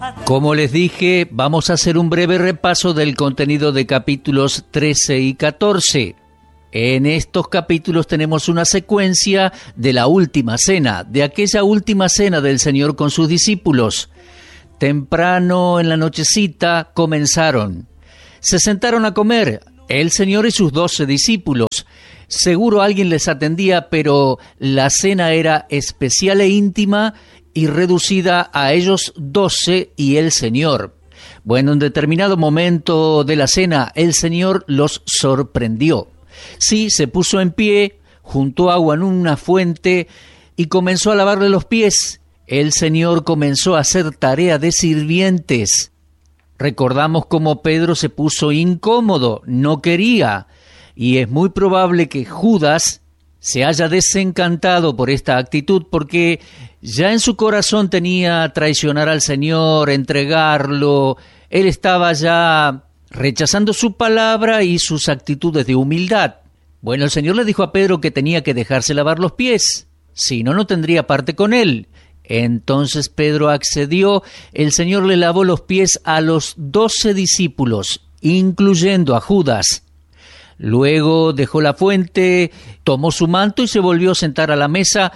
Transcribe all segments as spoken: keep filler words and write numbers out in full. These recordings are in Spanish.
Como les dije, vamos a hacer un breve repaso del contenido de capítulos trece y catorce. En estos capítulos tenemos una secuencia de la última cena, de aquella última cena del Señor con sus discípulos. Temprano en la nochecita comenzaron. Se sentaron a comer, el Señor y sus doce discípulos. Seguro alguien les atendía, pero la cena era especial e íntima y reducida a ellos doce y el Señor. Bueno, en determinado momento de la cena, el Señor los sorprendió. Sí, se puso en pie, juntó agua en una fuente y comenzó a lavarle los pies. El Señor comenzó a hacer tarea de sirvientes. Recordamos cómo Pedro se puso incómodo, no quería, y es muy probable que Judas se haya desencantado por esta actitud, porque ya en su corazón tenía traicionar al Señor, entregarlo. Él estaba ya rechazando su palabra y sus actitudes de humildad. Bueno, el Señor le dijo a Pedro que tenía que dejarse lavar los pies, si no, no tendría parte con él. Entonces Pedro accedió. El Señor le lavó los pies a los doce discípulos, incluyendo a Judas. Luego dejó la fuente, tomó su manto y se volvió a sentar a la mesa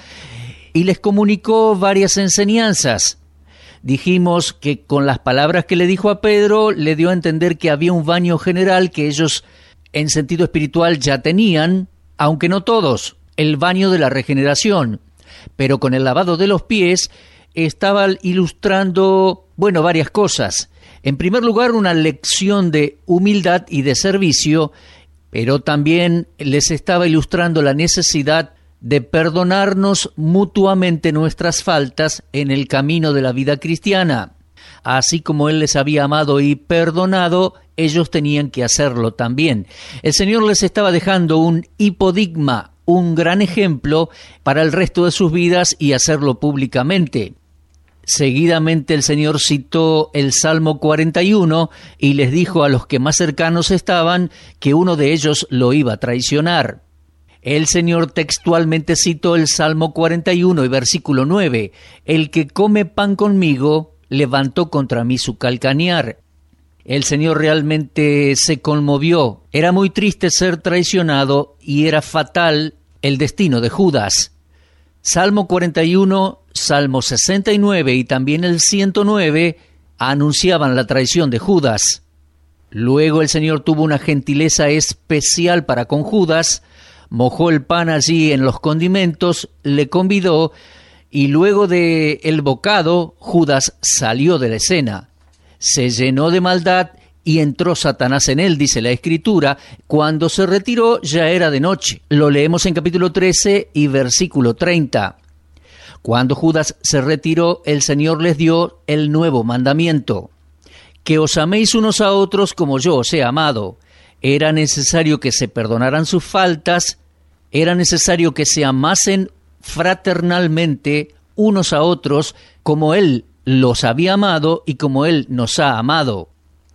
y les comunicó varias enseñanzas. Dijimos que con las palabras que le dijo a Pedro, le dio a entender que había un baño general que ellos en sentido espiritual ya tenían, aunque no todos, el baño de la regeneración. Pero con el lavado de los pies estaba ilustrando, bueno, varias cosas. En primer lugar, una lección de humildad y de servicio, pero también les estaba ilustrando la necesidad de perdonarnos mutuamente nuestras faltas en el camino de la vida cristiana. Así como Él les había amado y perdonado, ellos tenían que hacerlo también. El Señor les estaba dejando un hipodigma, un gran ejemplo para el resto de sus vidas y hacerlo públicamente. Seguidamente el Señor citó el Salmo cuarenta y uno y les dijo a los que más cercanos estaban que uno de ellos lo iba a traicionar. El Señor textualmente citó el Salmo cuarenta y uno y versículo nueve. El que come pan conmigo levantó contra mí su calcañar. El Señor realmente se conmovió. Era muy triste ser traicionado y era fatal el destino de Judas. Salmo cuarenta y uno, Salmo sesenta y nueve y también el ciento nueve anunciaban la traición de Judas. Luego el Señor tuvo una gentileza especial para con Judas, mojó el pan allí en los condimentos, le convidó y luego de el bocado Judas salió de la escena. Se llenó de maldad y entró Satanás en él, dice la Escritura. Cuando se retiró ya era de noche. Lo leemos en capítulo trece y versículo treinta. Cuando Judas se retiró, el Señor les dio el nuevo mandamiento: que os améis unos a otros como yo os he amado. Era necesario que se perdonaran sus faltas, era necesario que se amasen fraternalmente unos a otros como Él los había amado y como Él nos ha amado.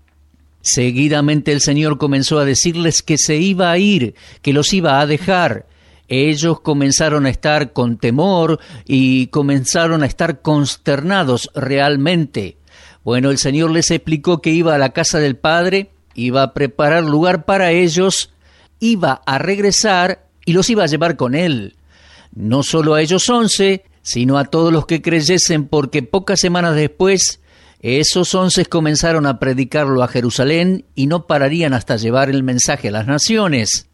Seguidamente el Señor comenzó a decirles que se iba a ir, que los iba a dejar. Ellos comenzaron a estar con temor y comenzaron a estar consternados realmente. Bueno, el Señor les explicó que iba a la casa del Padre, iba a preparar lugar para ellos, iba a regresar y los iba a llevar con Él. No solo a ellos once, sino a todos los que creyesen, porque pocas semanas después esos once comenzaron a predicarlo a Jerusalén y no pararían hasta llevar el mensaje a las naciones.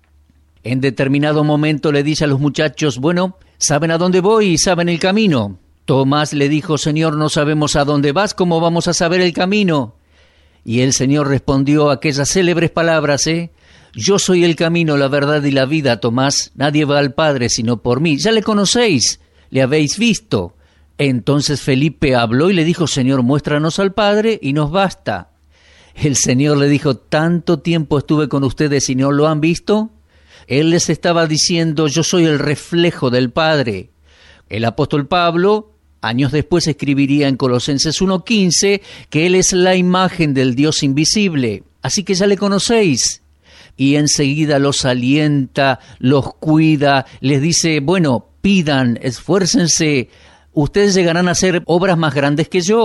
En determinado momento le dice a los muchachos: bueno, ¿saben a dónde voy y saben el camino? Tomás le dijo: Señor, no sabemos a dónde vas, ¿cómo vamos a saber el camino? Y el Señor respondió aquellas célebres palabras, ¿eh? Yo soy el camino, la verdad y la vida, Tomás. Nadie va al Padre sino por mí. Ya le conocéis, le habéis visto. Entonces Felipe habló y le dijo: Señor, muéstranos al Padre y nos basta. El Señor le dijo: ¿tanto tiempo estuve con ustedes y no lo han visto? Él les estaba diciendo: yo soy el reflejo del Padre. El apóstol Pablo, años después, escribiría en Colosenses uno quince que Él es la imagen del Dios invisible. Así que ya le conocéis. Y enseguida los alienta, los cuida, les dice: bueno, pidan, esfuércense, ustedes llegarán a hacer obras más grandes que yo.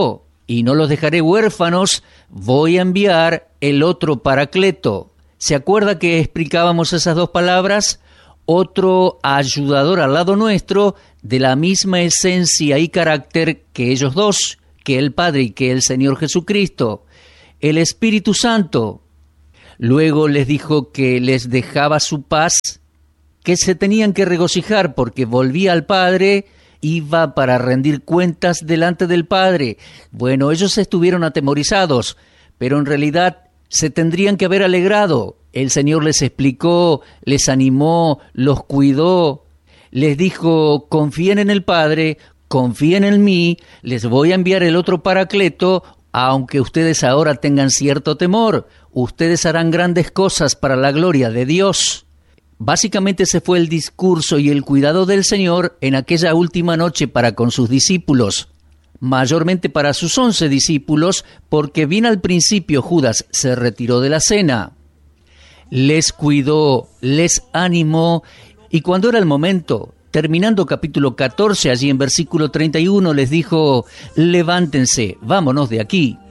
y no los dejaré huérfanos, voy a enviar el otro Paracleto. ¿Se acuerda que explicábamos esas dos palabras? Otro ayudador al lado nuestro, de la misma esencia y carácter que ellos dos, que el Padre y que el Señor Jesucristo, el Espíritu Santo. Luego les dijo que les dejaba su paz, que se tenían que regocijar porque volvía al Padre, iba para rendir cuentas delante del Padre. Bueno, ellos estuvieron atemorizados, pero en realidad se tendrían que haber alegrado. El Señor les explicó, les animó, los cuidó, les dijo, confíen en el Padre, confíen en mí, les voy a enviar el otro Paracleto, aunque ustedes ahora tengan cierto temor, ustedes harán grandes cosas para la gloria de Dios. Básicamente ese fue el discurso y el cuidado del Señor en aquella última noche para con sus discípulos, mayormente para sus once discípulos, porque bien al principio Judas se retiró de la cena. Les cuidó, les animó, y cuando era el momento, terminando capítulo catorce, allí en versículo treinta y uno, les dijo, levántense, vámonos de aquí.